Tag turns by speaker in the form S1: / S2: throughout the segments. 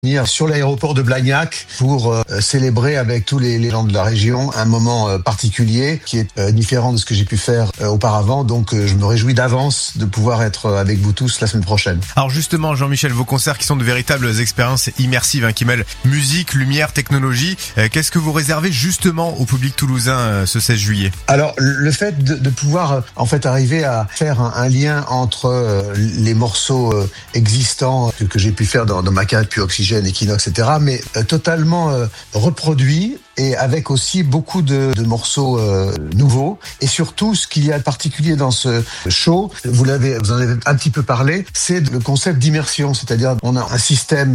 S1: sur l'aéroport de Blagnac pour célébrer avec tous les gens de la région un moment particulier qui est différent de ce que j'ai pu faire auparavant. Donc je me réjouis d'avance de pouvoir être avec vous tous la semaine prochaine.
S2: Alors justement, Jean-Michel, vos concerts qui sont de véritables expériences immersives, qui mêlent musique, lumière, technologie. Qu'est-ce que vous réservez justement au public toulousain ce 16 juillet ?
S1: Alors le fait de pouvoir en fait arriver à faire un lien entre les morceaux existants que j'ai pu faire dans ma carrière puis Oxygène, Equinox, etc., mais totalement reproduit et avec aussi beaucoup de morceaux nouveaux. Et surtout, ce qu'il y a de particulier dans ce show, vous en avez un petit peu parlé, c'est le concept d'immersion. C'est-à-dire, on a un système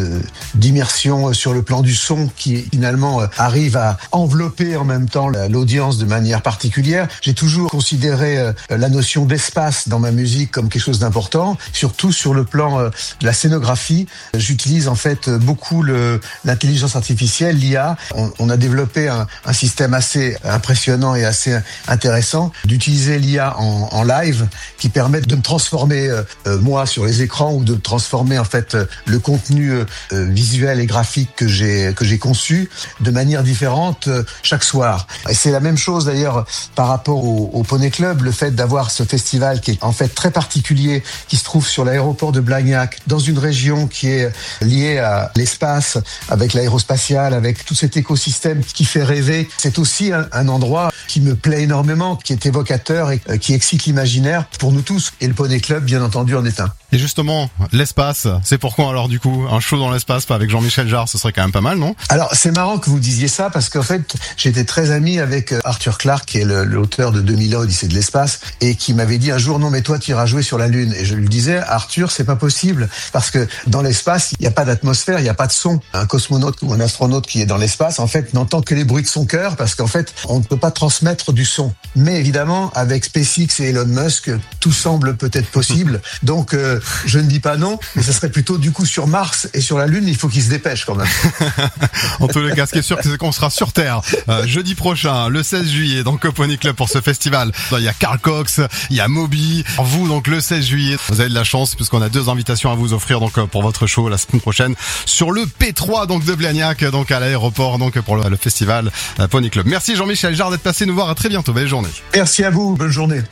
S1: d'immersion sur le plan du son qui finalement arrive à envelopper en même temps l'audience de manière particulière. J'ai toujours considéré la notion d'espace dans ma musique comme quelque chose d'important, surtout sur le plan de la scénographie. J'utilise en fait beaucoup l'intelligence artificielle, l'IA. On a développé un système assez impressionnant et assez intéressant d'utiliser l'IA en live qui permet de me transformer moi sur les écrans ou de transformer en fait le contenu visuel et graphique que j'ai conçu de manière différente chaque soir. Et c'est la même chose d'ailleurs par rapport au Poney Club, le fait d'avoir ce festival qui est en fait très particulier, qui se trouve sur l'aéroport de Blagnac, dans une région qui est liée à l'espace, avec l'aérospatiale, avec tout cet écosystème qui fait rêver. C'est aussi un endroit qui me plaît énormément, qui est évocateur et qui excite l'imaginaire pour nous tous. Et le Poney Club, bien entendu, en est un.
S3: Et justement, l'espace, c'est pourquoi alors du coup, un show dans l'espace, pas avec Jean-Michel Jarre, ce serait quand même pas mal, non ?
S1: Alors, c'est marrant que vous disiez ça, parce qu'en fait, j'étais très ami avec Arthur Clarke, qui est l'auteur de 2000 ans, Odyssée de l'espace, et qui m'avait dit un jour, non mais toi, tu iras jouer sur la Lune. Et je lui disais, Arthur, c'est pas possible, parce que dans l'espace, il n'y a pas d'atmosphère, il n'y a pas de son. Un cosmonaute ou un astronaute qui est dans l'espace, en fait, n'entend que les bruits de son cœur, parce qu'en fait, on ne peut pas transmettre du son. Mais évidemment, avec SpaceX et Elon Musk, tout semble peut-être possible. Donc, je ne dis pas non, mais ça serait plutôt du coup sur Mars et sur la Lune, il faut qu'ils se dépêchent quand même.
S3: En tous les cas, ce qui est sûr, c'est qu'on sera sur Terre jeudi prochain, le 16 juillet, donc au Poney Club pour ce festival. Il y a Carl Cox, il y a Moby. Vous, donc le 16 juillet, vous avez de la chance puisqu'on a 2 invitations à vous offrir donc pour votre show la semaine prochaine sur le P3 donc de Blagnac, donc à l'aéroport donc pour le festival Poney Club. Merci Jean-Michel Jarre d'être passé nous voir. À très bientôt. Belle journée.
S1: Merci à vous. Bonne journée.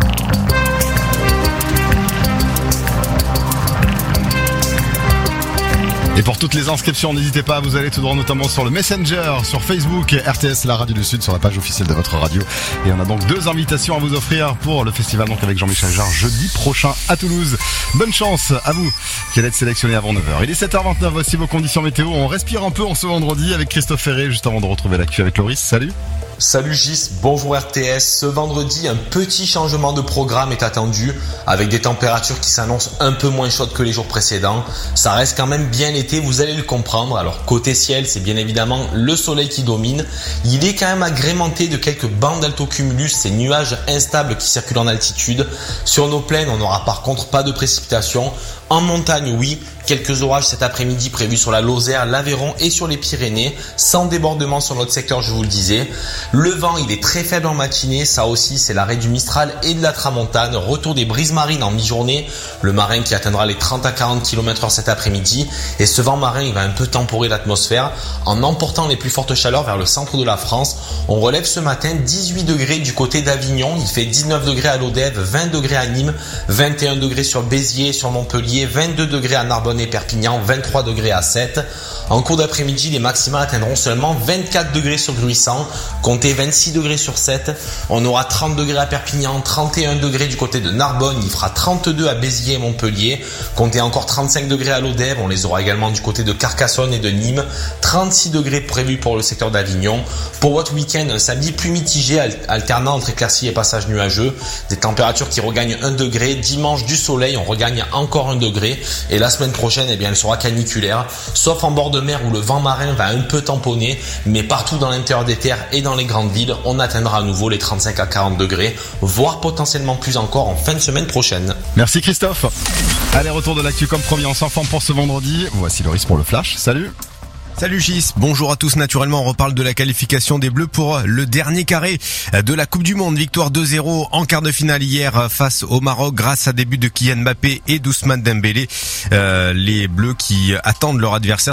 S3: Et pour toutes les inscriptions, n'hésitez pas, vous allez tout droit notamment sur le Messenger, sur Facebook, RTS, la radio du Sud, sur la page officielle de votre radio. Et on a donc 2 invitations à vous offrir pour le festival donc avec Jean-Michel Jarre jeudi prochain à Toulouse. Bonne chance à vous qui allez être sélectionnés avant 9h. Il est 7h29, voici vos conditions météo. On respire un peu en ce vendredi avec Christophe Ferré, juste avant de retrouver l'actu avec Loris. Salut.
S4: Salut Gis, bonjour RTS. Ce vendredi, un petit changement de programme est attendu avec des températures qui s'annoncent un peu moins chaudes que les jours précédents. Ça reste quand même bien l'été, vous allez le comprendre. Alors côté ciel, c'est bien évidemment le soleil qui domine. Il est quand même agrémenté de quelques bandes d'altocumulus, ces nuages instables qui circulent en altitude. Sur nos plaines, on n'aura par contre pas de précipitations. En montagne, oui, quelques orages cet après-midi prévus sur la Lozère, l'Aveyron et sur les Pyrénées, sans débordement sur notre secteur, je vous le disais. Le vent, il est très faible en matinée, ça aussi c'est l'arrêt du Mistral et de la Tramontane, retour des brises marines en mi-journée, le marin qui atteindra les 30 à 40 km/h cet après-midi, et ce vent marin, il va un peu temporer l'atmosphère en emportant les plus fortes chaleurs vers le centre de la France. On relève ce matin 18 degrés du côté d'Avignon, il fait 19 degrés à Lodève, 20 degrés à Nîmes, 21 degrés sur Béziers, sur Montpellier, 22 degrés à Narbonne et Perpignan, 23 degrés à Sète. En cours d'après-midi, les maximales atteindront seulement 24 degrés sur Gruissant, comptez 26 degrés sur Sète. On aura 30 degrés à Perpignan, 31 degrés du côté de Narbonne, il fera 32 à Béziers et Montpellier, comptez encore 35 degrés à Lodève, on les aura également du côté de Carcassonne et de Nîmes, 36 degrés prévus pour le secteur d'Avignon. Pour votre week-end, un samedi plus mitigé, alternant entre éclaircies et passages nuageux, des températures qui regagnent 1 degré, dimanche du soleil, on regagne encore 1 degré, et la semaine prochaine, eh bien, elle sera caniculaire, sauf en bord de mer où le vent marin va un peu tamponner, mais partout dans l'intérieur des terres et dans les grandes villes, on atteindra à nouveau les 35 à 40 degrés, voire potentiellement plus encore en fin de semaine prochaine.
S3: Merci Christophe. Allez, retour de l'actu comme promis en sans forme pour ce vendredi. Voici Loris pour le Flash. Salut.
S2: Salut Gis, bonjour à tous. Naturellement, on reparle de la qualification des Bleus pour le dernier carré de la Coupe du Monde. Victoire 2-0 en quart de finale hier face au Maroc grâce à des buts de Kylian Mbappé et d'Ousmane Dembélé. Les Bleus qui attendent leur adversaire.